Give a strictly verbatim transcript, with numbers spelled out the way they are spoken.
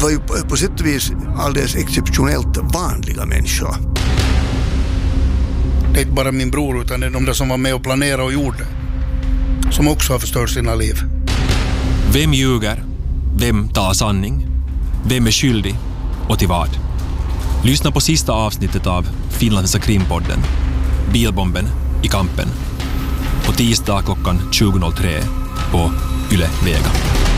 var ju på, på sätt och vis alldeles exceptionellt vanliga människor. Det är inte bara min bror utan det är de där som var med och planerade och gjorde. Som också har förstört sina liv. Vem ljuger? Vem tar sanning? Vem är skyldig? Och till vad? Lyssna på sista avsnittet av Finlandska krimpodden Bilbomben i kampen på tisdag klockan tjugo noll tre på Yle Vega.